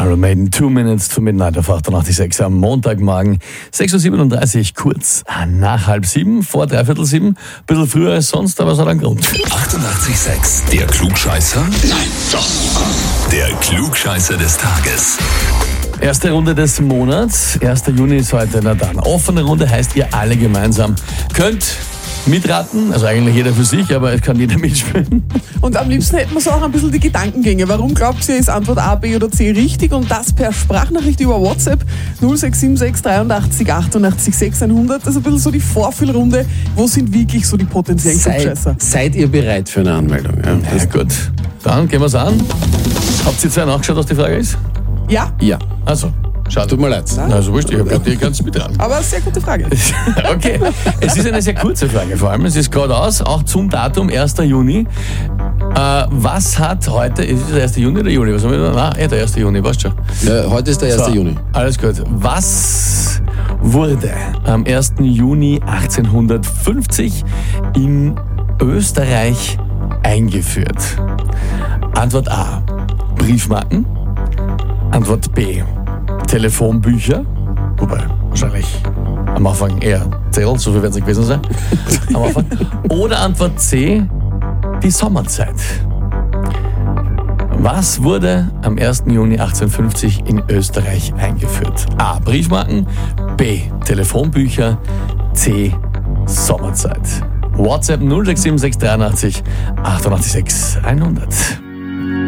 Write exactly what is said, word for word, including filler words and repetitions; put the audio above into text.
Iron Maiden, Two Minutes to Midnight auf achtundachtzig Komma sechs am Montagmorgen, sechs Uhr siebenunddreißig, kurz nach halb sieben, vor dreiviertel sieben, ein bisschen früher als sonst, aber es hat einen Grund. achtundachtzig Komma sechs, der Klugscheißer? Nein, doch. Der Klugscheißer des Tages. Erste Runde des Monats, erster Juni ist heute, na dann. Offene Runde heißt, ihr alle gemeinsam könnt mitraten, also eigentlich jeder für sich, aber es kann jeder mitspielen. Und am liebsten hätten wir so auch ein bisschen die Gedankengänge. Warum glaubt ihr, ist Antwort A, B oder C richtig? Und das per Sprachnachricht über WhatsApp null sechs sieben sechs dreiundachtzig achtundachtzig sechshundert. Das ist ein bisschen so die Vorfühlrunde. Wo sind wirklich so die potenziellen Klugscheißer? Seid, seid ihr bereit für eine Anmeldung? Ja, Ja gut, dann gehen wir es an. Habt ihr zwei nachgeschaut, was die Frage ist? Ja, ja. Also, schade. Tut mir leid. Also wurscht, ich habe gedacht, ihr könnt mitraten. aber sehr gute Frage. Okay, es ist eine sehr kurze Frage vor allem. Es ist geradeaus, auch zum Datum erster Juni. Äh, was hat heute, ist es der erste Juni oder Juli? Was haben wir da? Nein, eh der erste Juni, weißt du schon. Äh, heute ist der erste So, Juni. Alles gut. Was wurde am ersten Juni achtzehnhundertfünfzig in Österreich eingeführt? Antwort A, Briefmarken. Antwort B, Telefonbücher. Wobei, wahrscheinlich am Anfang eher Zettel, so viel werden es nicht gewesen sein. Am Anfang. Oder Antwort C, die Sommerzeit. Was wurde am ersten Juni achtzehnhundertfünfzig in Österreich eingeführt? A, Briefmarken, B, Telefonbücher, C, Sommerzeit. WhatsApp null sechs sieben sechs dreiundachtzig achtundachtzig sechs hundert.